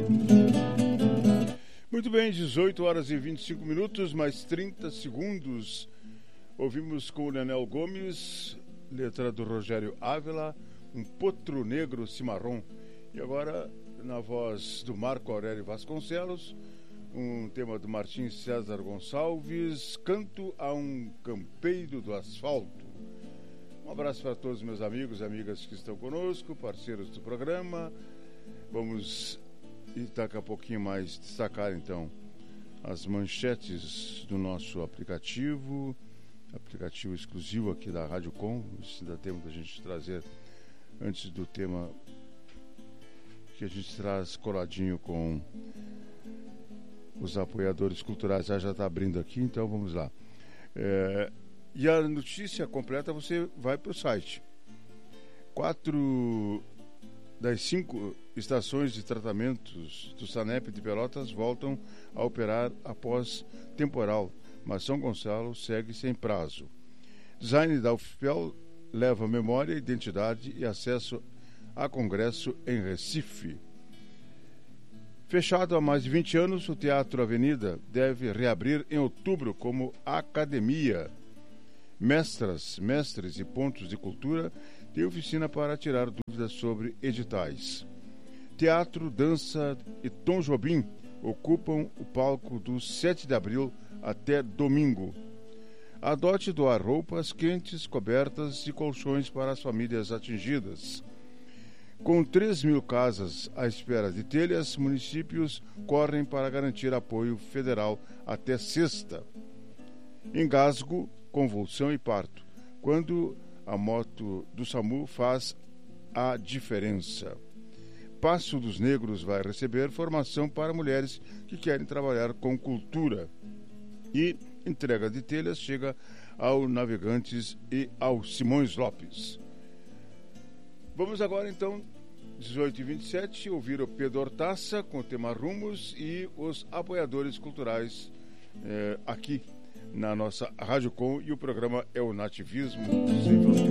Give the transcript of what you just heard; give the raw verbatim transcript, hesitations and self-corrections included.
Muito bem, dezoito horas e vinte e cinco minutos, mais trinta segundos. Ouvimos com o Leonel Gomes, letra do Rogério Ávila, um potro negro cimarrão. E agora, na voz do Marco Aurélio Vasconcelos, um tema do Martim César Gonçalves, Canto a um Campeiro do Asfalto. Um abraço para todos os meus amigos e amigas que estão conosco, parceiros do programa. Vamos, e daqui a pouquinho mais, destacar então as manchetes do nosso aplicativo, aplicativo exclusivo aqui da Rádio Com. Isso dá tempo da gente trazer antes do tema que a gente traz coladinho com os apoiadores culturais. Já já está abrindo aqui, então vamos lá. É, e a notícia completa você vai para o site. Quatro das cinco estações de tratamentos do Sanep de Pelotas voltam a operar após temporal, mas São Gonçalo segue sem prazo. Design da U F P E L leva memória, identidade e acesso a congresso em Recife. Fechado há mais de vinte anos, o Teatro Avenida deve reabrir em outubro como academia. Mestras, mestres e pontos de cultura têm oficina para tirar dúvidas sobre editais. Teatro, dança e Tom Jobim ocupam o palco do sete de abril até domingo. Adote doar roupas quentes, cobertas e colchões para as famílias atingidas. Com três mil casas à espera de telhas, municípios correm para garantir apoio federal até sexta. Engasgo, convulsão e parto, quando a moto do SAMU faz a diferença. Passo dos Negros vai receber formação para mulheres que querem trabalhar com cultura. E entrega de telhas chega ao Navegantes e ao Simões Lopes. Vamos agora, então, dezoito e vinte e sete, ouvir o Pedro Hortaça com o tema Rumos e os apoiadores culturais eh, aqui na nossa Rádio Com, e o programa é o Nativismo Sem Fronteiras.